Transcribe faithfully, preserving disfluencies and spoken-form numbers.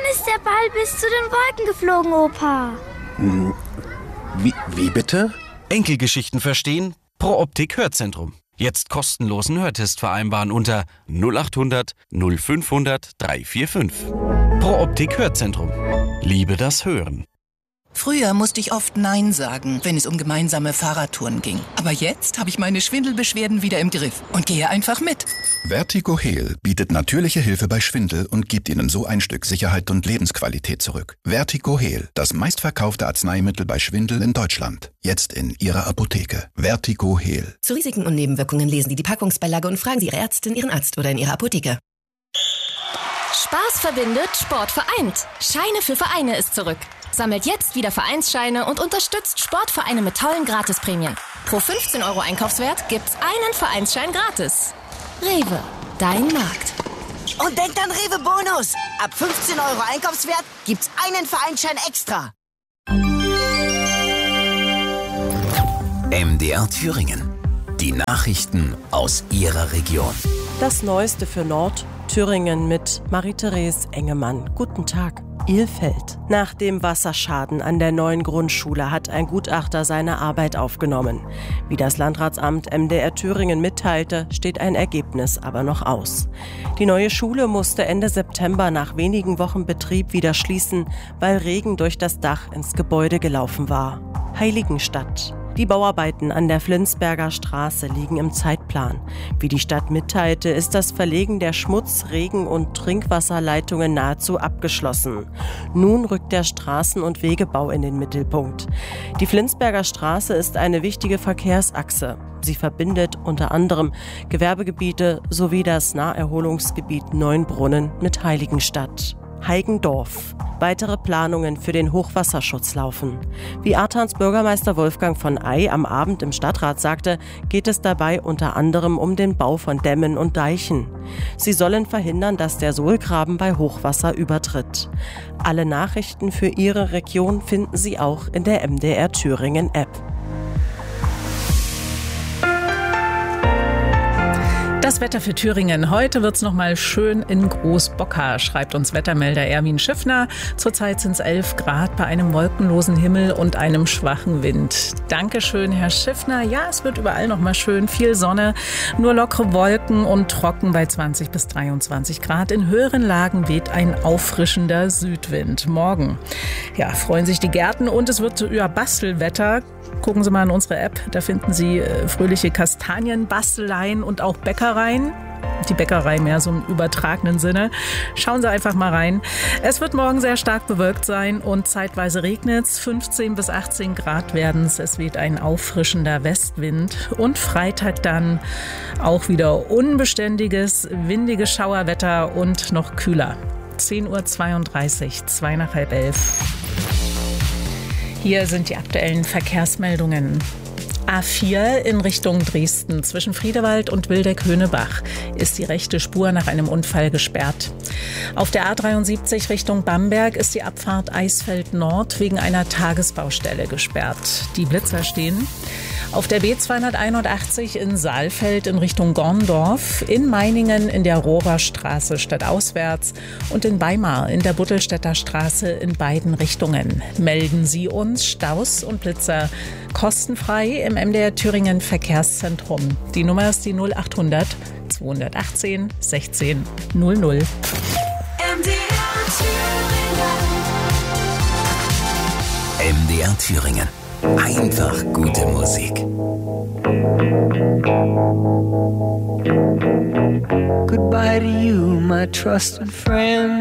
ist der Ball bis zu den Wolken geflogen, Opa. Hm, wie, wie bitte? Enkelgeschichten verstehen? Pro Optik Hörzentrum. Jetzt kostenlosen Hörtest vereinbaren unter null acht hundert null fünfhundert dreihundertfünfundvierzig. Pro Optik Hörzentrum. Liebe das Hören. Früher musste ich oft Nein sagen, wenn es um gemeinsame Fahrradtouren ging. Aber jetzt habe ich meine Schwindelbeschwerden wieder im Griff und gehe einfach mit. Vertigo Heal bietet natürliche Hilfe bei Schwindel und gibt Ihnen so ein Stück Sicherheit und Lebensqualität zurück. Vertigo Heal, das meistverkaufte Arzneimittel bei Schwindel in Deutschland. Jetzt in Ihrer Apotheke. Vertigo Heal. Zu Risiken und Nebenwirkungen lesen Sie die Packungsbeilage und fragen Sie Ihre Ärztin, Ihren Arzt oder in Ihrer Apotheke. Spaß verbindet, Sport vereint. Scheine für Vereine ist zurück. Sammelt jetzt wieder Vereinsscheine und unterstützt Sportvereine mit tollen Gratisprämien. Pro fünfzehn Euro Einkaufswert gibt's einen Vereinsschein gratis. Rewe, dein Markt. Und denkt an Rewe Bonus. Ab fünfzehn Euro Einkaufswert gibt's einen Vereinsschein extra. M D R Thüringen. Die Nachrichten aus Ihrer Region. Das Neueste für Nordthüringen mit Marie-Therese Engemann. Guten Tag. Ilfeld. Nach dem Wasserschaden an der neuen Grundschule hat ein Gutachter seine Arbeit aufgenommen. Wie das Landratsamt M D R Thüringen mitteilte, steht ein Ergebnis aber noch aus. Die neue Schule musste Ende September nach wenigen Wochen Betrieb wieder schließen, weil Regen durch das Dach ins Gebäude gelaufen war. Heiligenstadt. Die Bauarbeiten an der Flinsberger Straße liegen im Zeitplan. Wie die Stadt mitteilte, ist das Verlegen der Schmutz-, Regen- und Trinkwasserleitungen nahezu abgeschlossen. Nun rückt der Straßen- und Wegebau in den Mittelpunkt. Die Flinsberger Straße ist eine wichtige Verkehrsachse. Sie verbindet unter anderem Gewerbegebiete sowie das Naherholungsgebiet Neunbrunnen mit Heiligenstadt. Heigendorf. Weitere Planungen für den Hochwasserschutz laufen. Wie Artans Bürgermeister Wolfgang von Ey am Abend im Stadtrat sagte, geht es dabei unter anderem um den Bau von Dämmen und Deichen. Sie sollen verhindern, dass der Sohlgraben bei Hochwasser übertritt. Alle Nachrichten für Ihre Region finden Sie auch in der M D R Thüringen App. Das Wetter für Thüringen. Heute wird's noch mal schön in Großbockha, schreibt uns Wettermelder Erwin Schiffner. Zurzeit sind's elf Grad bei einem wolkenlosen Himmel und einem schwachen Wind. Dankeschön, Herr Schiffner. Ja, es wird überall noch mal schön, viel Sonne, nur lockere Wolken und trocken bei zwanzig bis dreiundzwanzig Grad. In höheren Lagen weht ein auffrischender Südwind. Morgen, ja, freuen sich die Gärten und es wird ja Bastelwetter. Gucken Sie mal in unsere App, da finden Sie äh, fröhliche Kastanienbasteleien und auch Bäckereien. Die Bäckerei mehr so im übertragenen Sinne. Schauen Sie einfach mal rein. Es wird morgen sehr stark bewölkt sein und zeitweise regnet es. fünfzehn bis achtzehn Grad werden es. Es weht ein auffrischender Westwind. Und Freitag dann auch wieder unbeständiges, windiges Schauerwetter und noch kühler. zehn Uhr zweiunddreißig, zwei nach halb elf. Hier sind die aktuellen Verkehrsmeldungen. A vier in Richtung Dresden zwischen Friedewald und Wildeck-Höhnebach ist die rechte Spur nach einem Unfall gesperrt. Auf der A dreiundsiebzig Richtung Bamberg ist die Abfahrt Eisfeld Nord wegen einer Tagesbaustelle gesperrt. Die Blitzer stehen. Auf der B zweihunderteinundachtzig in Saalfeld in Richtung Gorndorf, in Meiningen in der Rohrerstraße stadtauswärts und in Weimar in der Buttelstädter Straße in beiden Richtungen. Melden Sie uns Staus und Blitzer kostenfrei im M D R Thüringen Verkehrszentrum. Die Nummer ist die null acht hundert zweihundertachtzehn sechzehn null null. M D R Thüringen. M D R Thüringen. Einfach gute Musik. Goodbye to you, my trusted friend.